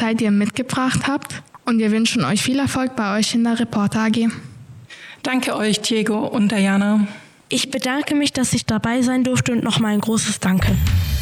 Zeit, die ihr mitgebracht habt. Und wir wünschen euch viel Erfolg bei euch in der Reporter AG. Danke euch, Diego und Diana. Ich bedanke mich, dass ich dabei sein durfte und nochmal ein großes Danke.